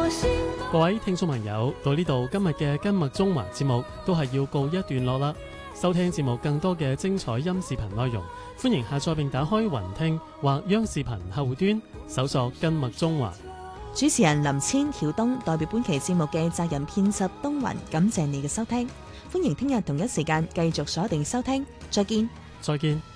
各位聽眾朋友，到呢度今日嘅今麥中華節目都係要告一段落啦。收聽節目更多嘅精彩音視頻內容，歡迎下載並打開雲聽或央視頻客戶端搜索今麥中華。 主持人林千曉東代表本期節目嘅責任編輯東雲，感謝你嘅收聽。歡迎聽日同一時間繼續鎖定收聽，再見。 再見。